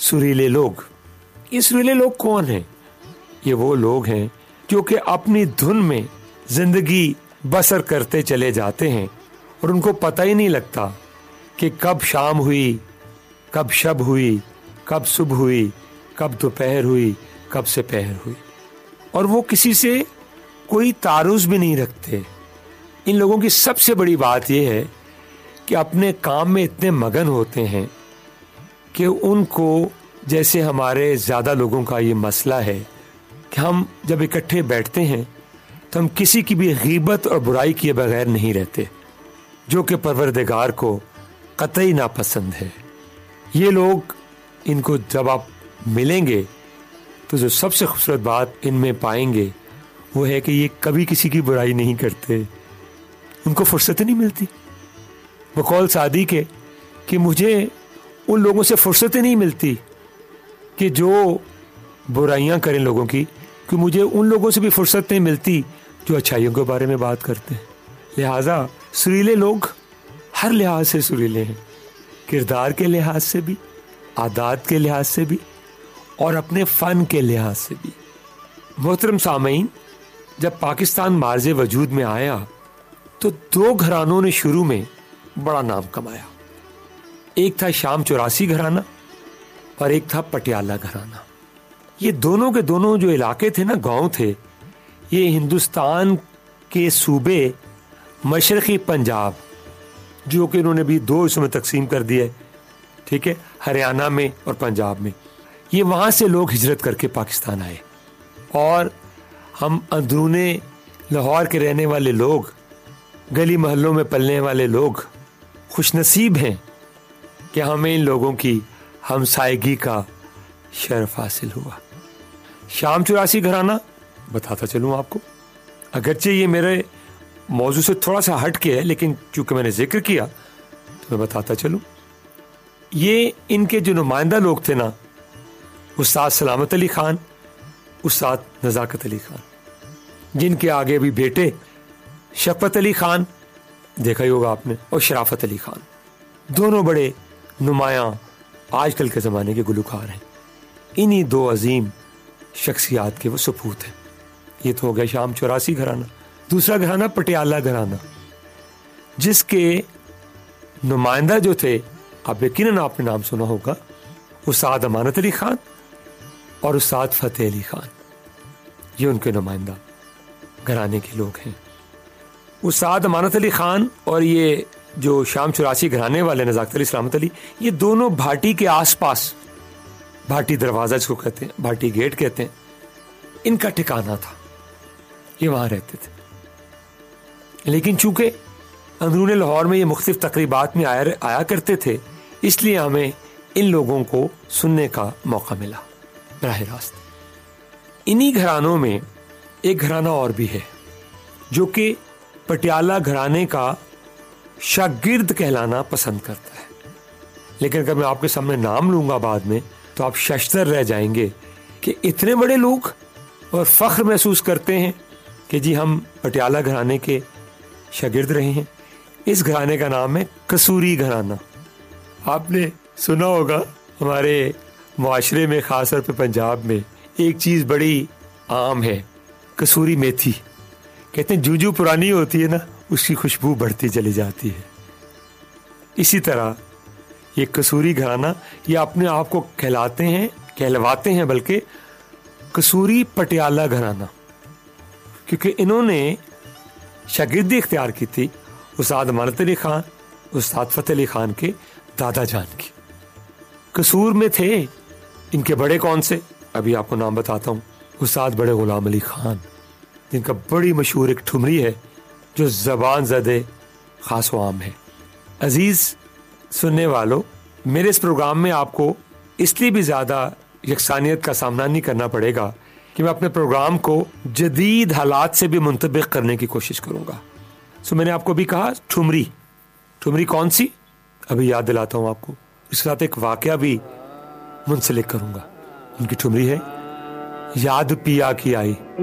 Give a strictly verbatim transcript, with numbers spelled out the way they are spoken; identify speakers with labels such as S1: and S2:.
S1: सुरीले लोग। ये सुरीले लोग कौन हैं? ये वो लोग हैं जो कि अपनी धुन में जिंदगी बसर करते चले जाते हैं और उनको पता ही नहीं लगता कि कब शाम हुई, कब शब हुई, कब सुबह हुई, कब दोपहर हुई, कब से पहर हुई, और वो किसी से कोई तारुज भी नहीं रखते। इन लोगों की सबसे बड़ी बात यह है कि अपने काम में इतने मगन होते हैं कि उनको, जैसे हमारे ज़्यादा लोगों का ये मसला है कि हम जब इकट्ठे बैठते हैं तो हम किसी की भी गीबत और बुराई किए बगैर नहीं रहते, जो कि परवरदिगार को कतई नापसंद है। ये लोग, इनको जब आप मिलेंगे तो जो सबसे खूबसूरत बात इनमें पाएंगे वो है कि ये कभी किसी की बुराई नहीं करते, उनको फुर्सत नहीं मिलती। बकौल सादी के कि मुझे उन लोगों से फुर्सत नहीं मिलती कि जो बुराइयां करें लोगों की, कि मुझे उन लोगों से भी फुर्सत नहीं मिलती जो अच्छाइयों के बारे में बात करते हैं। लिहाजा सुरीले लोग हर लिहाज से सुरीले हैं, किरदार के लिहाज से भी, आदात के लिहाज से भी, और अपने फ़न के लिहाज से भी। मोहतरम सामईन, जब पाकिस्तान मार्ज़े वजूद में आया तो दो घरानों ने शुरू में बड़ा नाम कमाया। एक था शाम चौरासी घराना और एक था पटियाला घराना। ये दोनों के दोनों जो इलाके थे ना, गांव थे, ये हिंदुस्तान के सूबे मशरक़ी पंजाब, जो कि इन्होंने भी दो हिस्सों में तकसीम कर दिया है, ठीक है, हरियाणा में और पंजाब में। ये वहाँ से लोग हिजरत करके पाकिस्तान आए, और हम अंदरूने लाहौर के रहने वाले लोग, गली महल्लों में पलने वाले लोग खुशनसीब हैं कि हमें इन लोगों की हमसायगी का शर्फ हासिल हुआ। शाम चौरासी घराना बताता चलूँ आपको, अगरचे ये मेरे मौजू से थोड़ा सा हट के है, लेकिन चूंकि मैंने जिक्र किया तो मैं बताता चलूँ। ये इनके जो नुमाइंदा लोग थे ना, उस्ताद सलामत अली खान, उस्ताद नज़ाकत अली खान, जिनके आगे भी बेटे शफ़क़त अली खान, देखा ही होगा आपने, और शराफत अली खान, दोनों बड़े नुमायां आजकल के ज़माने के गुलकार हैं। इन्हीं दो अजीम शख्सियात के वो सपूत हैं। ये तो हो गया शाम चौरासी घराना। दूसरा घराना पटियाला घराना, जिसके नुमाइंदा जो थे, आप यकीनन आपने नाम सुना होगा, उस्ताद अमानत अली खान और उस्ताद फ़तेह अली खान। ये उनके नुमाइंदा घराने के लोग हैं। उस्ताद अमानत अली खान और ये जो शाम चौरासी घराने वाले नज़ाकत अली सलामत अली, ये दोनों भाटी के आसपास, भाटी दरवाज़ा जिसको कहते हैं, भाटी गेट कहते हैं, इनका ठिकाना था। ये वहाँ रहते थे। लेकिन चूंकि अंदरूने लाहौर में ये मुख्तलिफ तकरीबात में आया आया करते थे, इसलिए हमें इन लोगों को सुनने का मौका मिला बराह रास्त। इन्हीं घरानों में एक घराना और भी है जो कि पटियाला घराने का शागिर्द कहलाना पसंद करता है। लेकिन अगर मैं आपके सामने नाम लूंगा बाद में तो आप शशतर रह जाएंगे कि इतने बड़े लोग और फख्र महसूस करते हैं कि जी हम पटियाला घराने के शागिर्द रहे हैं। इस घराने का नाम है कसूरी घराना। आपने सुना होगा हमारे मुआशरे में, ख़ास तौर पे पंजाब में, एक चीज़ बड़ी आम है, कसूरी मेथी। कहते हैं जूं जूं पुरानी होती है ना, उसकी खुशबू बढ़ती चली जाती है। इसी तरह ये कसूरी घराना, ये अपने आप को कहलाते हैं, कहलवाते हैं बल्कि कसूरी पटियाला घराना, क्योंकि इन्होंने शागिर्दी इख्तियार की थी उस्ताद अमानत अली खान, उस्ताद फ़तेह अली खान के दादा जान की। कसूर में थे इनके बड़े कौन से, अभी आपको नाम बताता हूँ। उस्ताद बड़े गुलाम अली खान, जिनका बड़ी मशहूर एक ठुमरी है जो ज़बान ज़दे ख़ास व आम है। अजीज़ सुनने वालों, मेरे इस प्रोग्राम में आपको इसलिए भी ज़्यादा यकसानियत का सामना नहीं करना पड़ेगा कि मैं अपने प्रोग्राम को जदीद हालात से भी मुंतबिक करने की कोशिश करूँगा। सो मैंने आपको भी कहा ठुमरी, ठुमरी कौन सी, अभी याद दिलाता हूँ आपको। इसके साथ एक वाक़या भी मुंसलिक करूँगा। उनकी ठुमरी है, याद पिया की आई।